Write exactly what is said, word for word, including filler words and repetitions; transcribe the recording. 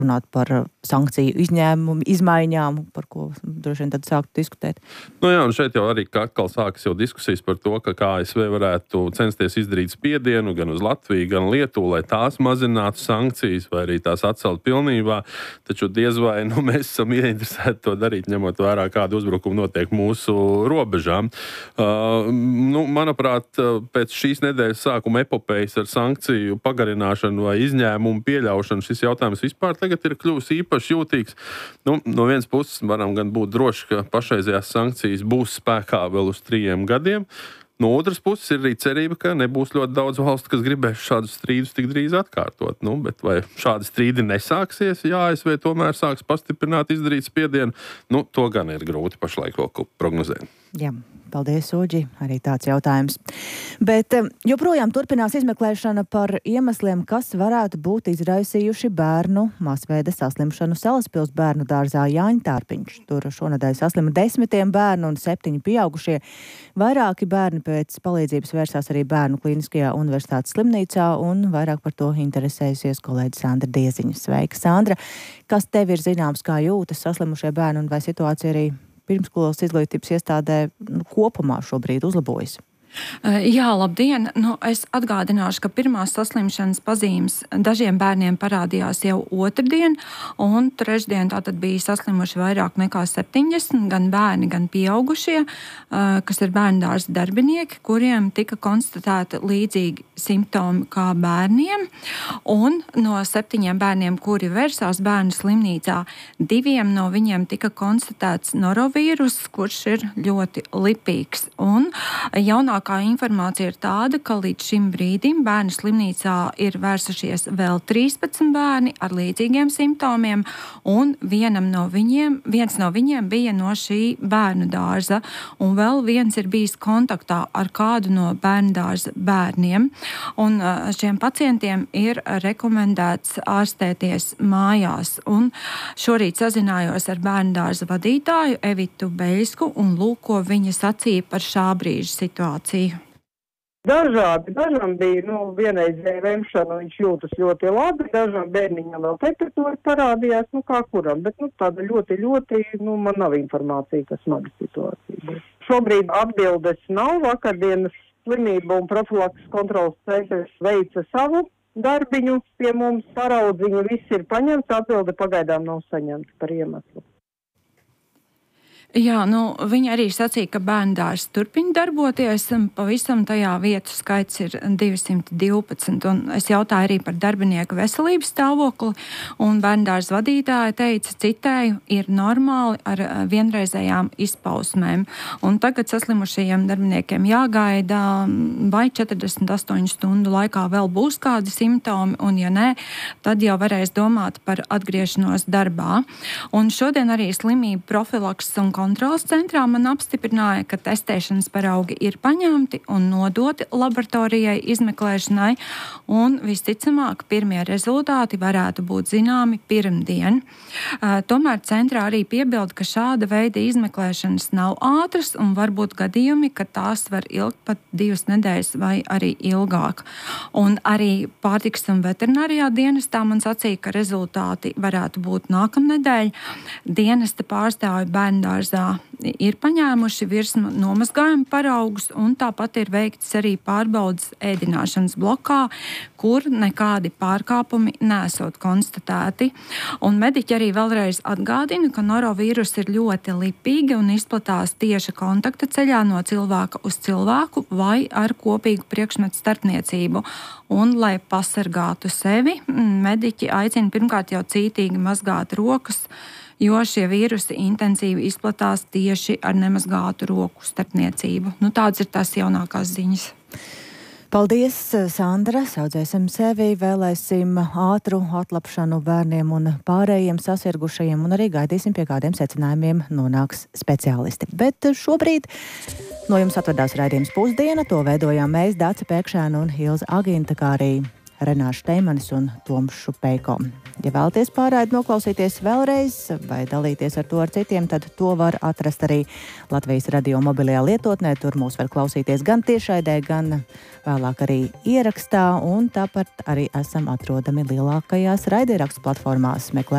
runāt par sankciju izņēmumu, izmaiņām, par ko droši vien tad sākt diskutēt. Nu jā, un šeit jau arī atkal sākas jau diskusijas par to, ka A S V varētu censties izdarīt spiedienu gan uz Latviju, gan Lietuvu, lai tās mazinātu sankcijas vai arī tās atcelt pilnībā. Taču diez vai nu, mēs esam ieinteresēti to darīt, ņemot vērā, kādu uzbrukumu notiek mūsu robežām. Uh, nu, manuprāt, pēc šīs nedēļas sākuma epopejas ar sankciju pagarināšanu vai izņēmumu pieļaušanu šis jautājums vispār tagad ir kļuvis īpaši jūtīgs. Nu, no vienas puses varam gan būt droši, ka pašreizējās sankcijas būs spēkā vēl uz trījiem gadiem. No otras puses ir arī cerība, ka nebūs ļoti daudz valstu, kas gribēs šādus strīdus tik drīz atkārtot. Nu, bet vai šādi strīdi nesāksies, ja A S V tomēr sāks pastiprināt, izdarīt spiedienu? Nu, to gan ir grūti pašlaik vēl prognozēt. Jā. Paldies, Uģi. Arī tāds jautājums. Bet joprojām turpinās izmeklēšana par iemesliem, kas varētu būt izraisījuši bērnu masveida saslimšanu Salaspils bērnu dārzā Jāņtārpiņš. Tur šonedēļ saslima desmitiem bērnu un septiņi pieaugušie. Vairāki bērni pēc palīdzības vērsās arī Bērnu klīniskajā universitātes slimnīcā, un vairāk par to interesējusies kolēģi Sandra Dieziņa. Sveika, Sandra! Kas tev ir zināms, kā jūtas saslimušie bērni, un vai situācija arī pirmskolas izglītības iestādē nu, kopumā šobrīd uzlabojas? Jā, labdien! Nu, es atgādināšu, ka pirmās saslimšanas pazīmes dažiem bērniem parādījās jau otrdien, un trešdien tātad bija saslimuši vairāk nekā septiņdesmit, gan bērni, gan pieaugušie, kas ir bērndārza darbinieki, kuriem tika konstatēti līdzīgi simptomi kā bērniem, un no septiņiem bērniem, kuri vērsās bērnu slimnīcā, diviem no viņiem tika konstatēts norovīrus, kurš ir ļoti lipīgs, un jaunāk kā informācija ir tāda, ka līdz šim brīdim bērnu slimnīcā ir vērsušies vēl trīspadsmit bērni ar līdzīgiem simptomiem, un vienam no viņiem, viens no viņiem bija no šī bērnu dārza, un vēl viens ir bijis kontaktā ar kādu no bērnu dārza bērniem. Un šiem pacientiem ir rekomendēts ārstēties mājās. Un šorīt sazinājos ar bērnu dārza vadītāju Evitu Beļsku, un lūk, ko viņa sacīja par šā brīža situāciju. Dažādi. Dažam bija, nu, vienreizēja vemšana, viņš jūtas ļoti labi, dažam bērniņam vēl temperatūra parādījās, nu, kā kuram, bet, nu, tāda ļoti, ļoti, nu, man nav informācija, kas smaga situācija. Šobrīd atbildes nav, vakardienas slimību un profilakses kontrolas centrs veica savu darbiņu pie mums, paraudziņu, viss ir paņemts, atbilde pagaidām nav saņemta par iemeslu. Jā, nu, viņa arī sacīja, ka bērndārs turpina darboties, pavisam tajā vietu skaits ir divsimt divpadsmit, un es jautāju arī par darbinieku veselības stāvokli, un bērndārs vadītāja teica, citēju, ir normāli ar vienreizējām izpausmēm, un tagad saslimušajiem darbiniekiem jāgaida, vai četrdesmit astoņu stundu laikā vēl būs kādi simptomi, un ja nē, tad jau varēs domāt par atgriešanos darbā. Un šodien arī slimību profilakses un kontrolas centrā man apstiprināja, ka testēšanas paraugi ir paņemti un nodoti laboratorijai izmeklēšanai, un visticamāk pirmie rezultāti varētu būt zināmi pirmdien. Uh, tomēr centrā arī piebilda, ka šāda veida izmeklēšanas nav ātras un var būt gadījumi, ka tās var ilgt pat divas nedēļas vai arī ilgāk. Un arī pārtikas un veterinārijā dienestā man sacīja, ka rezultāti varētu būt nākamnedēļ. Dienesta pārstāvi bērndārs ir paņēmuši virsmu nomazgājumu paraugus, un tāpat ir veikts arī pārbaudas ēdināšanas blokā, kur nekādi pārkāpumi nesot konstatēti. Un mediķi arī vēlreiz atgādina, ka norovīrus ir ļoti lipīgi un izplatās tieša kontakta ceļā no cilvēka uz cilvēku vai ar kopīgu priekšmetu starpniecību. Un, lai pasargātu sevi, mediķi aicina pirmkārt jau cītīgi mazgāt rokas, jo šie vīrusi intensīvi izplatās tieši ar nemazgātu roku starpniecību. Nu, tādas ir tās jaunākās ziņas. Paldies, Sandra! Saudzēsim sevi, vēlēsim ātru atlapšanu bērniem un pārējiem sasirgušajiem, un arī gaidīsim, pie kādiem secinājumiem nonāks speciālisti. Bet šobrīd no jums atvedās raidījums Pusdiena, to veidojām mēs, Dace Pēkšēna un Ilza Aginta, kā arī Renārs Šteimanis un Toms Šupeiko. Ja vēlaties pārraidi noklausīties vēlreiz vai dalīties ar to ar citiem, tad to var atrast arī Latvijas radio mobilajā lietotnē. Tur mūs var klausīties gan tiešraidē, gan vēlāk arī ierakstā, un tāpat arī esam atrodami lielākajās raidierakstu platformās. Meklē